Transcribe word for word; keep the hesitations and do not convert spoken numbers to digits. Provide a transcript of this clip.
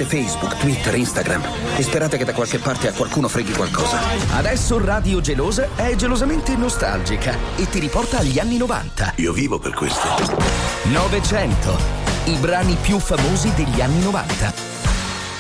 Aprite Facebook, Twitter, Instagram e sperate che da qualche parte a qualcuno freghi qualcosa. Adesso Radio Gelosa è gelosamente nostalgica e ti riporta agli anni novanta. Io vivo per questo. novecento. I brani più famosi degli anni novanta.